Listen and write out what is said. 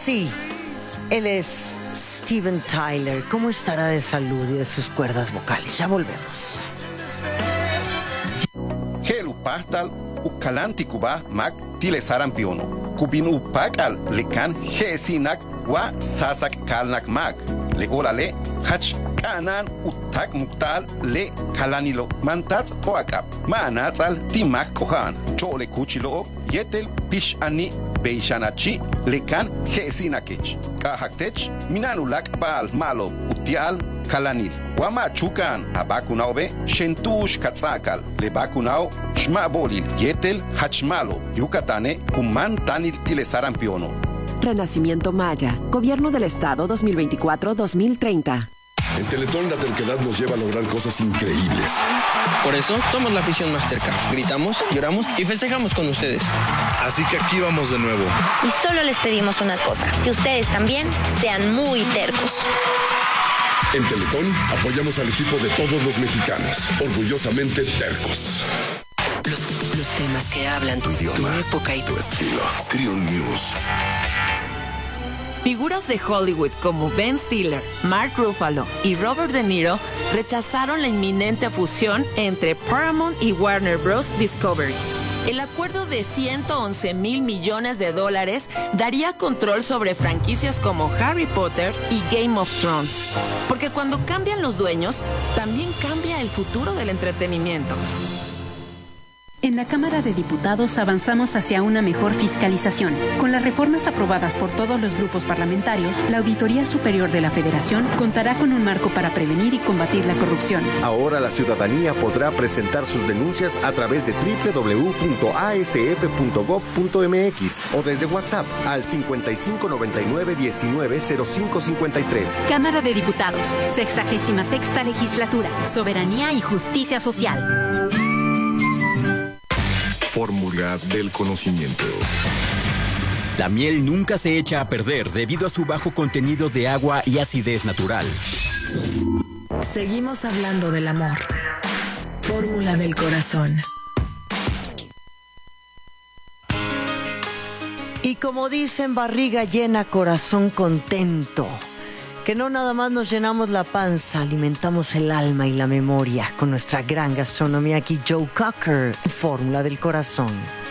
sí, él es Steven Tyler. ¿Cómo estará de salud y de sus cuerdas vocales? Ya volvemos. Helu pastal ukalanti kuba mak tile sarampiono. Kubin upakal lekan hesinak wa sasak kalnak mak. Le olale hach kanan utak muktal le kalanilo mantats oakap. Manatzal timak kohan. Chole kuchilo yetel pish ani Beishanachi lekan hesinakech. Kahaktech minanulak baal malo utial kalanil. Wama chukan abakunaobe shentush katzakal. Le bakunao shmabolil yetel hachmalo. Yucatane kuman tanil tilesarampiono. Renacimiento Maya. Gobierno del Estado 2024-2030. En Teletón la terquedad nos lleva a lograr cosas increíbles. Por eso somos la afición más terca. Gritamos, lloramos y festejamos con ustedes. Así que aquí vamos de nuevo. Y solo les pedimos una cosa, que ustedes también sean muy tercos. En Teletón apoyamos al equipo de todos los mexicanos, orgullosamente tercos. Los temas que hablan tu idioma, tu época y tu estilo. Triun News. Figuras de Hollywood como Ben Stiller, Mark Ruffalo y Robert De Niro rechazaron la inminente fusión entre Paramount y Warner Bros. Discovery. El acuerdo de $111 mil millones daría control sobre franquicias como Harry Potter y Game of Thrones. Porque cuando cambian los dueños, también cambia el futuro del entretenimiento. En la Cámara de Diputados avanzamos hacia una mejor fiscalización. Con las reformas aprobadas por todos los grupos parlamentarios, la Auditoría Superior de la Federación contará con un marco para prevenir y combatir la corrupción. Ahora la ciudadanía podrá presentar sus denuncias a través de www.asf.gov.mx o desde WhatsApp al 5599-190553. Cámara de Diputados, 66ª Legislatura, Soberanía y Justicia Social. Fórmula del conocimiento. La miel nunca se echa a perder debido a su bajo contenido de agua y acidez natural. Seguimos hablando del amor. Fórmula del corazón. Y como dicen, barriga llena, corazón contento. Que no nada más nos llenamos la panza, alimentamos el alma y la memoria con nuestra gran gastronomía aquí. Joe Cocker, Fórmula del Corazón.